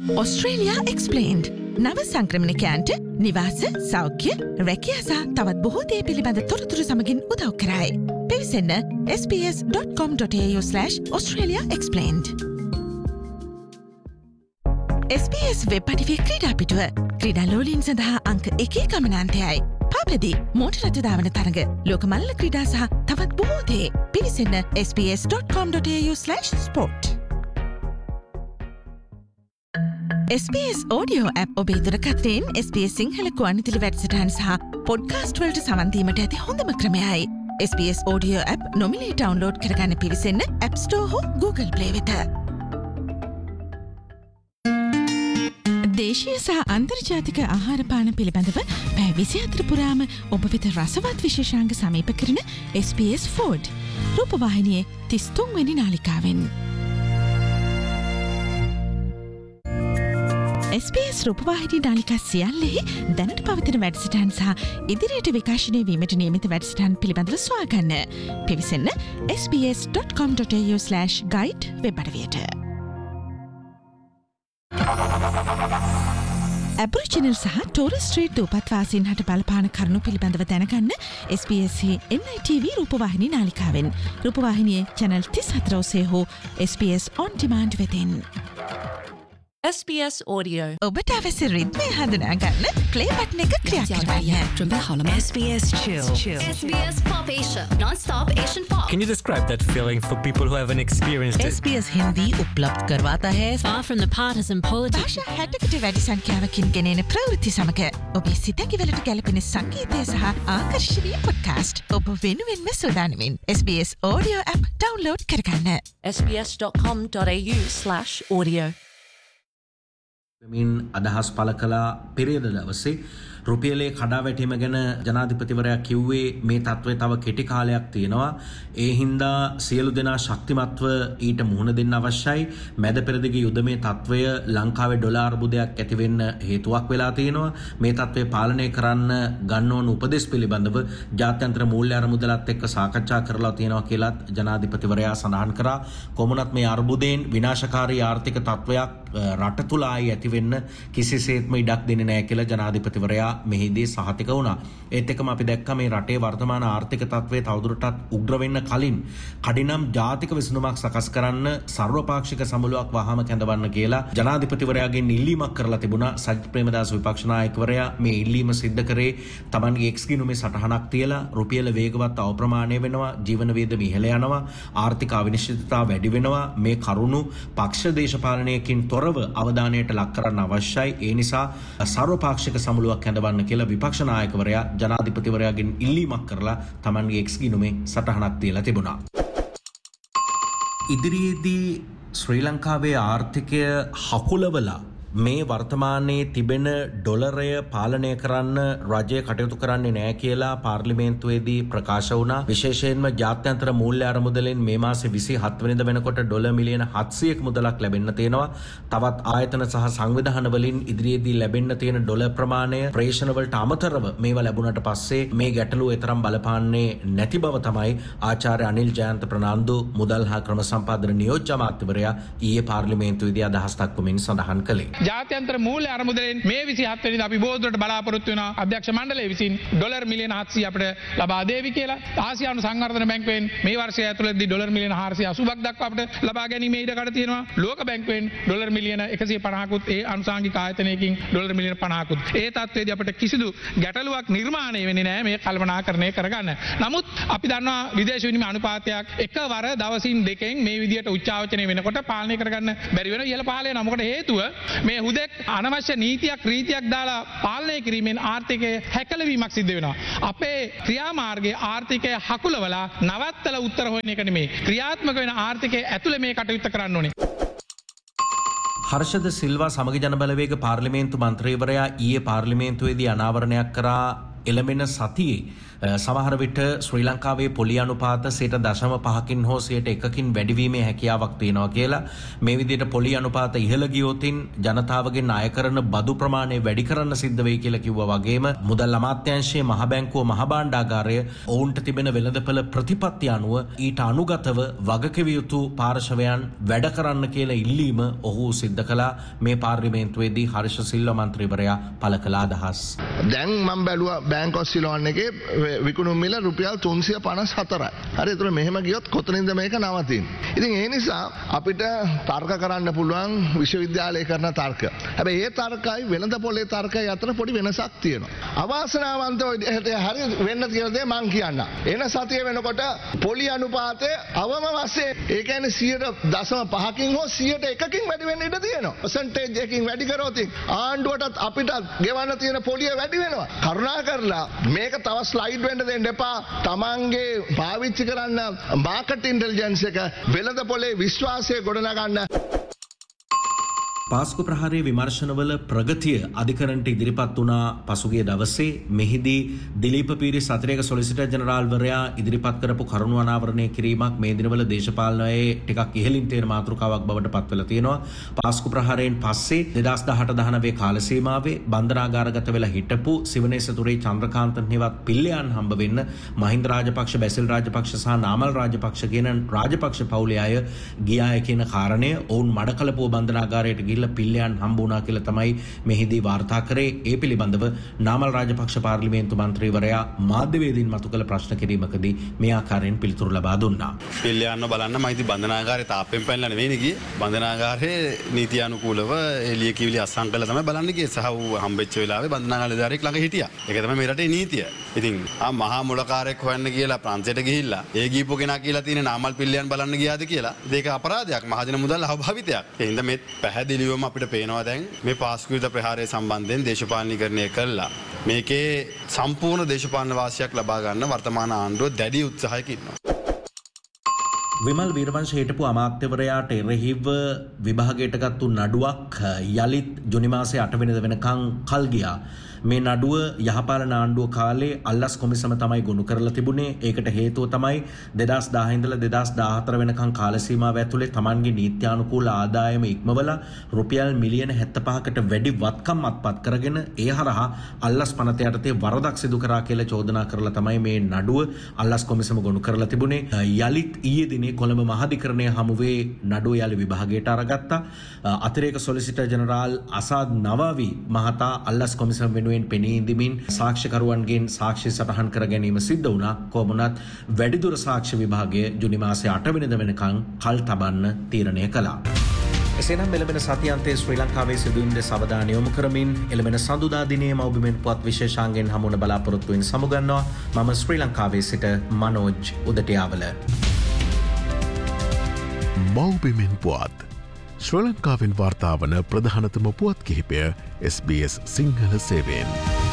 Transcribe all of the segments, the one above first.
Australia Explained. නව සංක්‍රමණිකයන්ට නිවාස, සෞඛ්‍ය, රැකියා සහ තවත් බොහෝ දේ පිළිබඳ තොරතුරු සමගින් උදව් කරයි. පිවිසෙන්න sbs.com.au/Australia Explained. SBS වෙබ් අඩවිය ක්‍රීඩා පිටුව ක්‍රීඩා ලෝලීන් සඳහා අංක 1 ගමනාන්තයයි. පාපලදී මෝටර් රථ ධාවන තරඟ, ලෝක මල්ල ක්‍රීඩා සහ තවත් බොහෝ දේ. පිවිසෙන්න sbs.com.au/sport. SBS Audio App ඔබේ දුරකථනයෙන් SBS සිංහල ගුවන්විදුලි වැඩසටහන් සහ පොඩ්කාස්ට් වලට සවන් දීමට ඇති හොඳම ක්‍රමයයි. SBS Audio App නොමිලේ ඩවුන්ලෝඩ් කරගන්න පිවිසෙන්න App Store හෝ Google Play වෙත. දේශීය සහ අන්තර්ජාතික ආහාර පාන පිළිබඳව පැය 24 පුරාම ඔබ වෙත රසවත් විශේෂාංග සමීප කරන SBS Food රූපවාහිනියේ 33 වෙනි නාලිකාවෙන්. SBS රූපවාහිනී නාලිකා සියල්ලෙහි දැනට පවතින වැඩසටහන් සහ ඉදිරියට විකාශනය වීමට නියමිත වැඩසටහන් පිළිබඳව සොයා ගන්න. පිවිසෙන්න sbs.com.au/guide වෙබ් අඩවියට. Aboriginal සහ Torres Strait දූපත්වාසීන් හට බලපාන කරුණු පිළිබඳව දැනගන්න SBS NITV රූපවාහිනී නාලිකාවෙන්. රූපවාහිනියේ channel 34 ඔස්සේ හෝ SBS On Demand වෙතින්. SBS Audio. ඔබට අවශ්‍ය රිද්මය හඳුනා ගන්න play button එක ක්‍රියාත්මක SBS Chill. SBS Pop Asia, non-stop Asian pop. Can you describe that feeling for people who haven't experienced it? SBS Hindi उपलब्ध करवाता है Far from the partisan politics. භාෂා 60කට වැඩි සංඛ්‍යාවකින් ගෙනෙන ප්‍රවෘත්ති සමග ඔබේ සිතකිවලට ගැලපෙන සංගීතය සහ ආකර්ශනීය පොඩ්කාස්ට් ඔබ වෙනුවෙන්ම සූදානමින් SBS Audio app download කරගන්න. sbs.com.au/audio. මින් අදහස් පළ කළා පෙරේද දවසේ රුපියලේ කඩාවැටීම ගැන ජනාධිපතිවරයා කිව්වේ මේ තත්ත්වය තව කෙටි කාලයක් තියෙනවා. ඒ හින්දා සියලු දෙනා ශක්තිමත්ව ඊට මුහුණ දෙන්න අවශ්‍යයි. මැද පෙරදිග යුදමේ තත්ත්වය ලංකාවේ ඩොලාර් අර්බුදයක් ඇති වෙන්න හේතුවක් වෙලා තියෙනවා. මේ තත්ත්වය පාලනය කරන්න ගන්න ඕන උපදෙස් පිළිබඳව ජාත්‍යන්තර මූල්‍ය අරමුදලත් එක්ක සාකච්ඡා කරලා තියෙනවා කියලාත් ජනාධිපතිවරයා සඳහන් කරා. කොමුණත් මේ අර්බුදයෙන් විනාශකාරී ආර්ථික තත්ත්වයක් රට තුල ආයි ඇති වෙන්න කිසිසේත්ම ඉඩක් දෙන්නේ නැහැ කියලා ජනාධිපතිවරයා මෙහිදී සහතික වුණා. ඒත් එක්කම අපි දැක්කා මේ රටේ වර්තමාන ආර්ථික තත්ත්වය තවදුරටත් උග්‍ර වෙන්න කලින් කඩිනම් ජාතික විසඳුමක් සකස් කරන්න සර්වපාක්ෂික සමුළුවක් වහාම කැඳවන්න කියලා ජනාධිපතිවරයාගෙන් ඉල්ලීමක් කරලා තිබුණා. සජිත් ප්‍රේමදාස විපක්ෂ නායකවරයා මේ ඉල්ලීම සිද්ධ කරේ තමන්ගේ එක්ස් ගිණුමේ සටහනක් තියලා රුපියල වේගවත් අවප්‍රමාණය වෙනවා, ජීවන වියදම ඉහළ යනවා, ආර්ථික අවිනිශ්චිතතාව වැඩි වෙනවා. මේ කරුණු පක්ෂ දේශපාලනයකින් තොරව අවධානයට ලක් කරන්න අවශ්‍යයි. ඒ නිසා සර්වපාක්ෂික සමුළුවක් කැඳවන්න කියලා විපක්ෂ නායකවරයා ජනාධිපතිවරයාගෙන් ඉල්ලීමක් කරලා තමන්ගේ එක්ස් ගිණුමේ සටහනක් තියලා තිබුණා. ඉදිරියේදී ශ්‍රී ලංකාවේ ආර්ථිකය හකුලවලා මේ වර්තමානයේ තිබෙන ඩොලරය පාලනය කරන්න රජය කටයුතු කරන්නේ නැහැ කියලා පාර්ලිමේන්තුවේදී ප්‍රකාශ වුණා. විශේෂයෙන්ම ජාත්‍යන්තර මූල්‍ය අරමුදලෙන් මේ මාසේ 27 වෙනිදා වෙනකොට ඩොලර් මිලියන 700ක මුදලක් ලැබෙන්න තියෙනවා. තවත් ආයතන සහ සංවිධාන වලින් ඉදිරියේදී ලැබෙන්න තියෙන ඩොලර් ප්‍රමාණය ප්‍රේෂණ වලට අමතරව මේවා ලැබුණාට පස්සේ මේ ගැටලුව තරම් බලපාන්නේ නැති බව තමයි ආචාර්ය අනිල් ජයන්ත ප්‍රනාන්දු මුදල් හා ක්‍රම සම්පාදන නියෝජ්‍ය අමාත්‍යවරයා ඊයේ පාර්ලිමේන්තුවේදී අදහස් දක්වමින් සඳහන් කළේ. ජාත්‍යන්තර මූල්‍ය අරමුදලෙන් මේ 27 වෙනිදා අපි බෝධුවට බලාපොරොත්තු වෙනවා අධ්‍යක්ෂ මණ්ඩලය විසින් ඩොලර් මිලියන 700 අපිට ලබා දෙවි කියලා. ආසියානු සංවර්ධන බැංකුවෙන් මේ වර්ෂය ඇතුළතදී ඩොලර් මිලියන 480ක් දක්වා අපිට ලබා ගැනීම ඉඩකඩ තියෙනවා. ලෝක බැංකුවෙන් ඩොලර් මිලියන 150කුත් ඒ අනුසංගික ආයතනයකින් ඩොලර් මිලියන 50කුත්. ඒ තත්ත්වයේදී අපිට කිසිදු ගැටලුවක් නිර්මාණය වෙන්නේ නැහැ මේ කල්පනාකරණය කරගන්න. නමුත් අපි දන්නවා විදේශ විනිමය අනුපාතයක් එකවර දවසින් දෙකෙන් මේ විදියට උච්චාවචනය වෙනකොට පාලනය කරගන්න බැරි වෙනවා. ඉහළ පහළ යනවා. මොකද හේතුව මේ හුදෙක් අනවශ්‍ය නීතියක් රීතියක් දාලා පාලනය කිරීමෙන් ආර්ථිකය හැකලවීමක් සිද්ධ වෙනවා. අපේ ක්‍රියාමාර්ගයේ ආර්ථිකය හකුලවලා නවත්තලා උත්තර හොයන එක නෙමෙයි. ක්‍රියාත්මක වෙන ආර්ථිකය ඇතුළේ මේ කටයුත්ත කරන්න ඕනේ. හර්ෂද සිල්වා සමග ජන බලවේග පාර්ලිමේන්තු මන්ත්‍රීවරයා ඊයේ පාර්ලිමේන්තුවේදී අනාවරණයක් කරා එළඹෙන සතියේ සමහර විට ශ්‍රී ලංකාවේ පොලි අනුපාත 0.5කින් හෝ 1%කින් වැඩිවීමේ හැකියාවක් තියෙනවා කියලා. මේ විදිහට පොලි අනුපාත ඉහළ ගියොතින් ජනතාවගෙන් අය කරන බදු ප්‍රමාණය වැඩි කරන්න සිද්ධ වෙයි කියලා කිව්වා වගේම මුදල් අමාත්‍යාංශයේ මහ බැංකුව මහ භාණ්ඩාගාරය ඔවුන්ට තිබෙන වෙළඳපළ ප්‍රතිපත්ති අනුව ඊට අනුගතව වගකිව යුතු පාර්ශවයන් වැඩ කරන්න කියලා ඉල්ලීම ඔහු සිද්ධ කළා. මේ පාර්ලිමේන්තුවේදී හර්ෂ සිල්වා මන්ත්‍රීවරයා පළ කළ අදහස්. දැන් මම බැලුවා බැංක් ඔෆ් සිලෝන් එකේ විකුණුම් මිල රුපියල් 354යි. හරි ඒතර මෙහෙම ගියොත් කොතනින්ද මේක නවතින්නේ? ඉතින් ඒ නිසා අපිට තර්ක කරන්න පුළුවන් විශ්වවිද්‍යාලයේ කරන තර්ක. හැබැයි ඒ තර්කයි වෙළඳ පොලේ තර්කයි අතර පොඩි වෙනසක් තියෙනවා. අවාසනාවන්තව හරි වෙන්න තියෙන දේ මම කියන්න. එන සතිය වෙනකොට පොලි අනුපාතය අවම වශයෙන් ඒ කියන්නේ 0.5කින් හෝ 100%කින් වැඩි වෙන්න ඉඩ තියෙනවා. පර්සන්ටේජ් එකකින් වැඩි කරොත් ආණ්ඩුවටත් අපිට ගෙවන්න තියෙන පොලිය වැඩි වෙනවා. කරුණාකරලා මේක තව ස්ලයිඩ් වෙන්න දෙන්න එපා. තමන්ගේ පාවිච්චි කරන්න මාකට් ඉන්ටෙලිජන්ස් එක වෙළඳ පොලේ විශ්වාසය ගොඩනගන්න. පාස්කු ප්‍රහාරයේ විමර්ශනවල ප්‍රගතිය අධිකරණයට ඉදිරිපත් වුණා පසුගිය දවසේ. මෙහිදී දිලීප පීරිස් අතිරේක සොලිසිටර් ජෙනරාල්වරයා ඉදිරිපත් කරපු කරුණු අනාවරණය කිරීමක් මේ දිනවල දේශපාලනයේ ටිකක් ඉහළින් තියෙන මාතෘකාවක් බවට පත් වෙලා තියෙනවා. පාස්කු ප්‍රහාරයෙන් පස්සේ 2018-19 කාල සීමාවේ බන්ධනාගාරගත වෙලා හිටපු සිවනේසතුරේ චන්ද්‍රකාන්තන් හෙවත් පිල්ලයන් හම්බ වෙන්න මහින්ද රාජපක්ෂ, බැසිල් රාජපක්ෂ සහ නාමල් රාජපක්ෂ කියන රාජපක්ෂ පවුලේ අය ගියාය කියන කාරණය ඔවුන් මඩකලපුව බන්ධනාගාරයට ගිහිල්ලා පිල්ලයන් හම්බ වුණා කියලා තමයි මෙහිදී වාර්තා කරේ. ඒ පිළිබඳව නාමල් රාජපක්ෂ පාර්ලිමේන්තු මන්ත්‍රීවරයා මාධ්‍යවේදීන් මතු කළ ප්‍රශ්න කිරීමකදී මේ ආකාරයෙන් පිළිතුරු ලබා දුන්නා. පිල්ලයන්ව බලන්න මම ඉතින් බන්ධනාගාරේ තාප්පෙන් පැනලා නෙවෙයි ගියේ. බන්ධනාගාරේ නීති අනුකූලව එළිය කිවිලි අස්සම් කළා තමයි බලන්න ගියේ. සහ ඌ හම්බෙච්ච වෙලාවේ බන්ධනාගාරේ ළඟ හිටියා. ඒක තමයි මේ රටේ නීතිය. ඉතින් මහා මුලකාරයෙක් හොයන්න කියලා ප්‍රංශයට ගිහිල්ලා ඒ ගිහපු කෙනා කියලා තියෙන නාමල් පිල්ලයන් බලන්න ගියාද කියලා. ඒක අපරාධයක්. මහජන මුදල් අභාවිතයක්. ඒ හින්දා මේ පැහැදිලිව අපිට පේනවා දැන් මේ පාස්කු විරුද්ධ ප්‍රහාරය සම්බන්ධයෙන් දේශපාලනීකරණය කළා. මේකේ සම්පූර්ණ දේශපාලන වාසියක් ලබා ගන්න වර්තමාන ආණ්ඩුව දැඩි උත්සාහයක ඉන්නවා. විමල් වීරවංශ හිටපු අමාත්‍යවරයාට එරෙහිව විභාගයට ගත්තු නඩුවක් යලිත් ජුනි මාසේ 8 වෙනිදා වෙනකන් කල් ගියා. මේ නඩුව යහපාලන ආණ්ඩුව කාලේ අල්ලස් කොමිසම තමයි ගොනු කරලා තිබුණේ. ඒකට හේතුව තමයි 2010 ඉඳලා 2014 වෙනකන් කාල සීමාව ඇතුලේ Tamanගේ නීත්‍යානුකූල ආදායම ඉක්මවලා රුපියල් මිලියන 75කට වැඩි වත්කම් අත්පත් කරගෙන ඒ හරහා අල්ලස් පනත යටතේ වරදක් සිදු කරා කියලා චෝදනා කරලා තමයි මේ නඩුව අල්ලස් කොමිසම ගොනු කරලා තිබුණේ. යලිත් ඊයේ දිනේ කොළඹ මහාධිකරණය හමුවේ නඩුව යලි විභාගයට අරගත්තා. අතිරේක සොලිසිටර් ජෙනරාල් අසාද් නවාවි මහතා අල්ලස් කොමිසම වෙනුවෙන් පෙනී ඉඳමින් සාක්ෂිකරුවන්ගෙන් සාක්ෂි සටහන් කර ගැනීම සිද්ධ වුණා. කොහොමුණත් වැඩිදුර සාක්ෂි විභාගය ජුනි මාසේ 8 වෙනිදා වෙනකන් කල් තබන්න තීරණය කළා. එසේනම් එළඹෙන සතියන්තයේ ශ්‍රී ලංකාවේ සිදුවීම් දෙස අවධානය යොමු කරමින් එළඹෙන සඳුදා දිනයේ මව්බිමෙන් පුවත් විශේෂාංගයෙන් හමුවන බලාපොරොත්තු වෙන සමුගන්නවා. මම ශ්‍රී ලංකාවේ සිට මනෝජ් උදටියාවල. මව්බිමෙන් පුවත් ශ්‍රී ලංකාවෙන් වාර්තාවන ප්‍රධානතම පුවත් කිහිපය SBS සිංහල සේවයෙන්.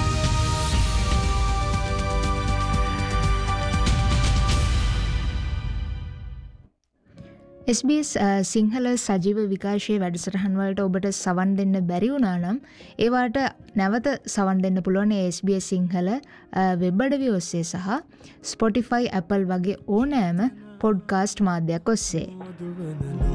SBS සිංහල සජීව විකාශයේ වැඩසටහන් වලට ඔබට සවන් දෙන්න බැරි වුණා නම් ඒවට නැවත සවන් දෙන්න පුළුවන් SBS සිංහල වෙබ් අඩවිය ඔස්සේ සහ Spotify, Apple වගේ ඕනෑම පොඩ්කාස්ට් මාධ්‍යයක් ඔස්සේ.